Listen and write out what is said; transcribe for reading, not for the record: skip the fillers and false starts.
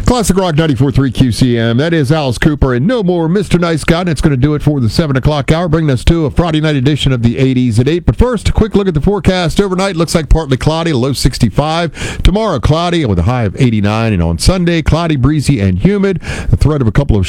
Classic Rock 94.3 QCM. That is Alice Cooper and No More Mr. Nice Guy. And it's going to do it for the 7 o'clock hour, bringing us to a Friday night edition of the 80s at 8. But first, a quick look at the forecast. Overnight, looks like partly cloudy, low 65. Tomorrow, cloudy with a high of 89. And on Sunday, cloudy, breezy, and humid. The threat of a couple of